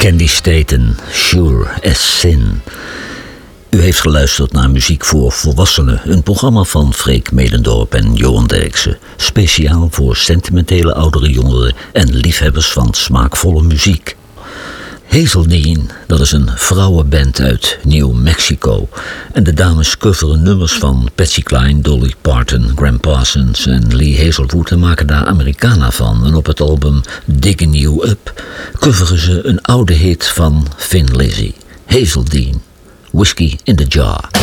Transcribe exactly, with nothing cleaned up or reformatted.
Candi Staton, Sure as Sin. U heeft geluisterd naar Muziek voor Volwassenen, een programma van Freek Medendorp en Johan Derksen. Speciaal voor sentimentele oudere jongeren en liefhebbers van smaakvolle muziek. Hazeldean, dat is een vrouwenband uit New Mexico. En de dames coveren nummers van Patsy Cline, Dolly Parton, Gram Parsons en Lee Hazelwood en maken daar Americana van. En op het album Diggin' You Up coveren ze een oude hit van Thin Lizzy. Hazeldean, Whiskey in the Jar.